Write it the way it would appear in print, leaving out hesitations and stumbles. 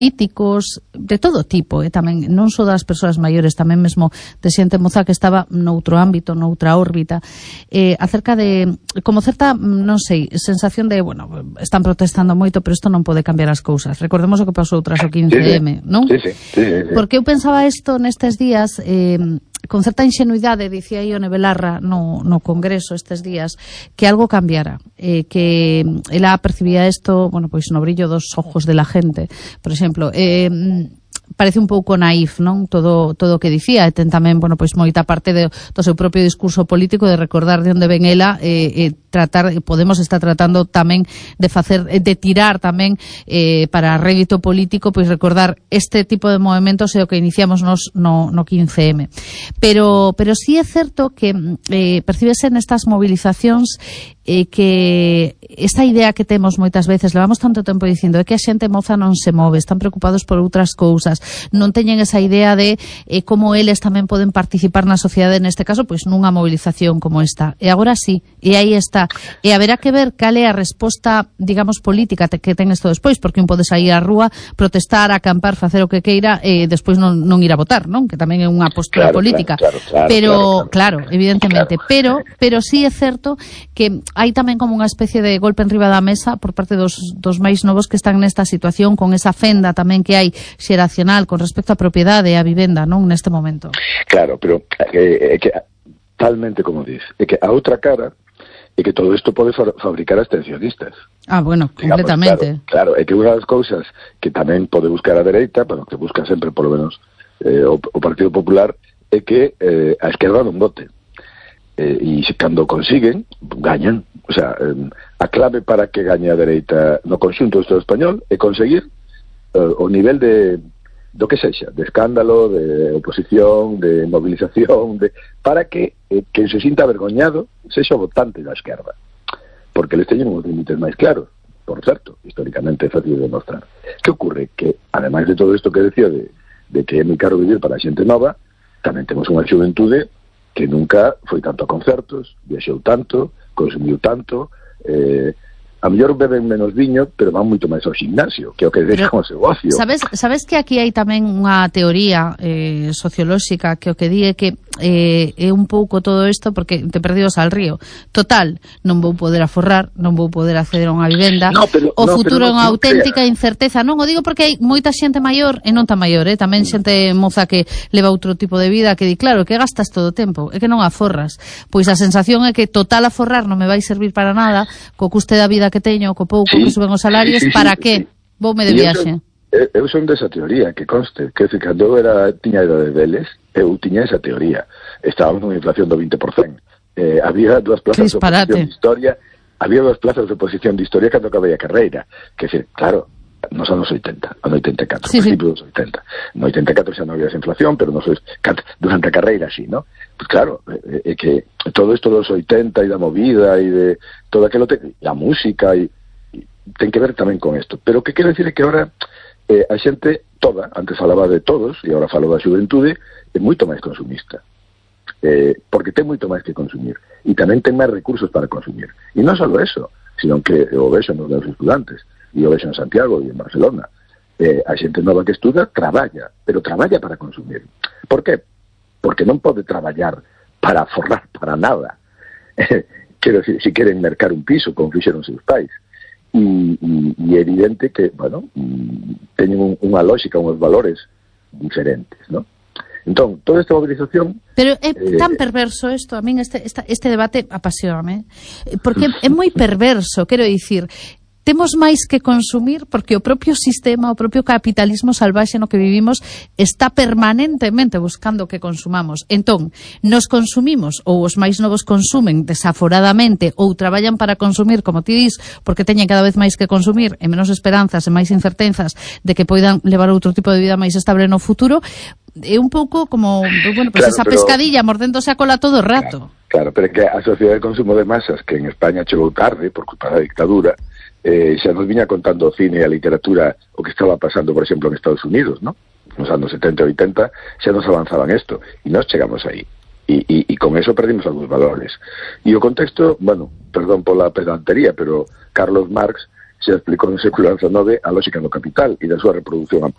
políticos de todo tipo, tamén non só das persoas maiores, tamén mesmo de xente moza que estaba noutro ámbito, noutra órbita, acerca de como certa, non sei, sensación de, bueno, están protestando moito, pero isto non pode cambiar as cousas. Recordemos o que pasou tras o 15M, non? Sí. Porque eu pensaba isto nestes días, con certa ingenuidade, dicía Ione Belarra no Congreso estes días, que algo cambiara, que ela percibía isto, bueno, pois no brillo dos ojos de la gente, por exemplo, parece un pouco naif, non? Todo o que dicía, e ten tamén, bueno, pois moita parte do seu propio discurso político de recordar de onde ven ela, Podemos está tratando tamén de tirar tamén para rédito político, pois recordar este tipo de movimentos e o que iniciamos nos no 15M. Pero sí é certo que percíbese nestas movilizacións que esta idea que temos moitas veces, levamos tanto tempo dicindo, é que a xente moza non se move, están preocupados por outras cousas, non teñen esa idea de como eles tamén poden participar na sociedade, neste caso, pois nunha movilización como esta. E agora sí, e aí está. E haberá que ver cal é a resposta, digamos, política que ten isto despois, porque un pode sair á rúa, protestar, acampar, facer o que queira, e despois non ir a votar, non? Que tamén é unha postura política. Claro, evidentemente. Pero sí é certo que hai tamén como unha especie de golpe enriba da mesa por parte dos máis novos que están nesta situación, con esa fenda tamén que hai xeracional con respecto á propiedade e á vivenda, non, neste momento. Claro, pero é que talmente como diz, é que a outra cara é que todo isto pode fabricar abstencionistas. Bueno, completamente. Claro, é que unha das cousas que tamén pode buscar a dereita, pero que busca sempre, polo menos, o Partido Popular, é que a esquerda non vote. E cando consiguen, gañan. O sea, a clave para que gañe a dereita no conxunto do Estado español é conseguir o nivel do que sexa, de escándalo, de oposición, de movilización, para que quen se sinta avergoñado sexa o votante da esquerda, porque eles teñen uns límites máis claros, por certo, históricamente é fácil de demostrar. Que ocorre? Que, ademais de todo isto que decía de que é moi caro vivir para a xente nova, tamén temos unha xuventude que nunca foi tanto a concertos, viaxou tanto, consumiu tanto, a mellor beben menos viño, pero van moito máis ao gimnasio, que é o que deixan o seu ocio. Sabes que aquí hai tamén unha teoría sociolóxica que o que di é que é un pouco todo isto porque te perdidos al río. Total, non vou poder aforrar, non vou poder acceder a unha vivenda, o futuro é unha auténtica incerteza. Non o digo porque hai moita xente maior e non tan maior, tamén xente moza que leva outro tipo de vida que di, claro, que gastas todo o tempo, é que non aforras. Pois a sensación é que total aforrar non me vai servir para nada, co custe da vida que teño, co pouco que suben os salarios, para que voume de viaxe. Eu son desa teoría, que conste, que cando eu tiña idade deles, eu tiña esa teoría. Estábamos nunha inflación do 20%. Había dúas plazas de oposición de historia, cando acabei a carreira. Que decir, claro, non son os 80, no 84, principio dos 80. No 84 xa non había esa inflación, pero durante a carreira sí, ¿no? Pues claro, é que todo isto dos 80 e da movida e de todo aquilo, a música e ten que ver tamén con isto. Pero o que quero decir é que agora a xente toda, antes falaba de todos e agora falo da xuventude, é moito máis consumista. Porque ten moito máis que consumir e tamén ten máis recursos para consumir. E non só eso, sino que o vexo nos meus estudantes, e o vexo en Santiago e en Barcelona, a xente nova que estuda traballa, pero traballa para consumir. Por qué? Porque non pode traballar para forrar para nada. Quero decir, se queren mercar un piso, como fixeron seus pais. E é evidente que, bueno, teñen unha lógica, uns valores diferentes, ¿no? Entón, toda esta movilización... Pero é tan perverso isto, a min este debate apasioname, porque é moi perverso, quero dicir... Temos máis que consumir porque o propio sistema, o propio capitalismo salvaxe no que vivimos está permanentemente buscando que consumamos. Entón, nos consumimos ou os máis novos consumen desaforadamente ou traballan para consumir, como ti dis, porque teñen cada vez máis que consumir e menos esperanzas e máis incertenzas de que poidan levar outro tipo de vida máis estable no futuro. É un pouco como, bueno, pues claro, esa pescadilla mordéndose a cola todo o rato. Claro, pero é que a sociedade de consumo de masas, que en España chegou tarde por culpa da dictadura, xa nos viña contando o cine e a literatura o que estaba pasando, por exemplo, en Estados Unidos, ¿no? Nos anos 70 e 80 xa nos avanzaban isto e nós chegamos aí e con eso perdimos algúns valores. E o contexto, bueno, perdón pola pedantería, pero Carlos Marx xa explicou no século XIX a lógica do capital e da súa reproducción